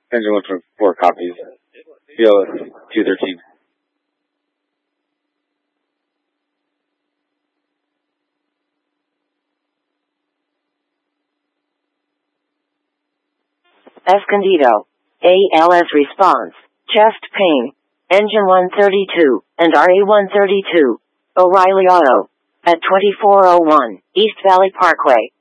Engine 124 copies. BLS 213. Escondido. ALS response. Chest pain. Engine 132 and RA 132. O'Reilly Auto. At 2401 East Valley Parkway.